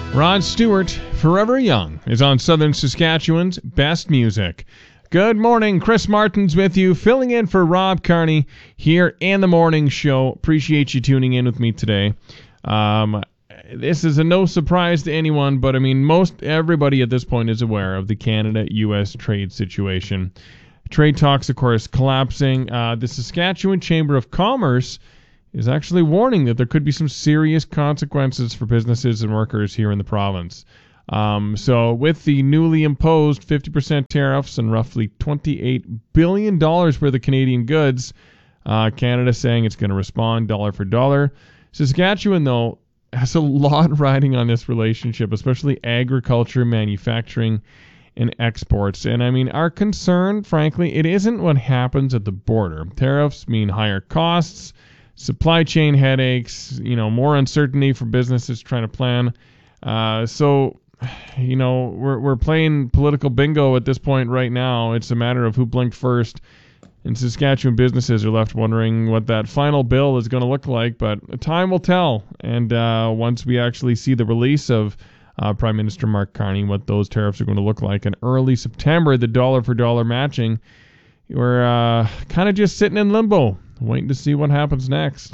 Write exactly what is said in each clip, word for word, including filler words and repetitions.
Rod Stewart, Forever Young, is on Southern Saskatchewan's Best Music. Good morning, Chris Martin's with you, filling in for Rob Carney here in the morning show. Appreciate you tuning in with me today. Um, this is a no surprise to anyone, but I mean, most everybody at this point is aware of the Canada-U S trade situation. Trade talks, of course, collapsing. Uh, the Saskatchewan Chamber of Commerce is actually warning that there could be some serious consequences for businesses and workers here in the province. Um, so with the newly imposed fifty percent tariffs and roughly twenty-eight billion dollars worth of Canadian goods, uh, Canada saying it's going to respond dollar for dollar. Saskatchewan, though, has a lot riding on this relationship, especially agriculture, manufacturing, and exports. And I mean, our concern, frankly, it isn't what happens at the border. Tariffs mean higher costs, supply chain headaches, you know, more uncertainty for businesses trying to plan. Uh, so, you know, we're we're playing political bingo at this point right now. It's a matter of who blinked first. And Saskatchewan businesses are left wondering what that final bill is going to look like. But time will tell. And uh, once we actually see the release of uh, Prime Minister Mark Carney, what those tariffs are going to look like in early September, the dollar for dollar matching, we're uh, kind of just sitting in limbo, waiting to see what happens next.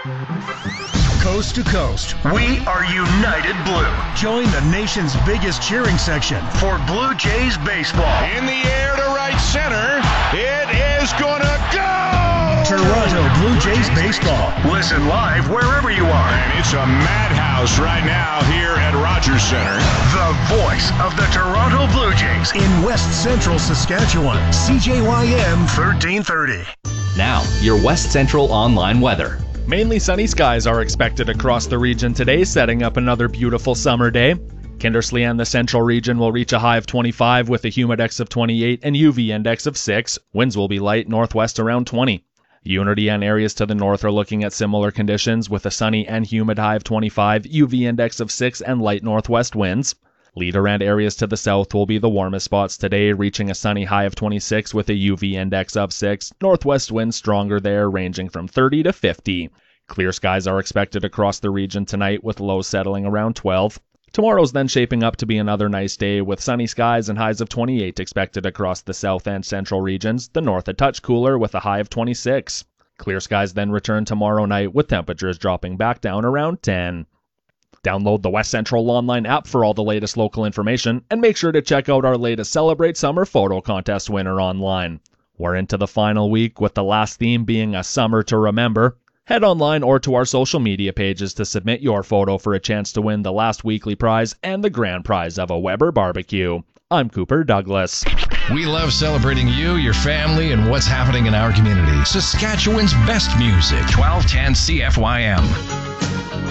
Coast to coast, we are United Blue. Join the nation's biggest cheering section for Blue Jays baseball. In the air to right center, it is gonna go! Toronto Blue Jays baseball. Listen live wherever you are. And it's a madhouse right now here at Rogers Center. The voice of the Toronto Blue Jays in West Central Saskatchewan. C J Y M thirteen thirty. Now, your West Central online weather. Mainly sunny skies are expected across the region today, setting up another beautiful summer day. Kindersley and the central region will reach a high of twenty-five with a humidex of twenty-eight and U V index of six. Winds will be light northwest around twenty. Unity and areas to the north are looking at similar conditions with a sunny and humid high of twenty-five, U V index of six, and light northwest winds. Leader and areas to the south will be the warmest spots today, reaching a sunny high of twenty-six with a U V index of six. Northwest winds stronger there, ranging from thirty to fifty. Clear skies are expected across the region tonight, with lows settling around twelve. Tomorrow's then shaping up to be another nice day, with sunny skies and highs of twenty-eight expected across the south and central regions. The north a touch cooler with a high of twenty-six. Clear skies then return tomorrow night, with temperatures dropping back down around ten. Download the West Central Online app for all the latest local information, and make sure to check out our latest Celebrate Summer Photo Contest winner online. We're into the final week, with the last theme being a summer to remember. Head online or to our social media pages to submit your photo for a chance to win the last weekly prize and the grand prize of a Weber barbecue. I'm Cooper Douglas. We love celebrating you, your family, and what's happening in our community. Saskatchewan's best music, twelve ten C F Y M.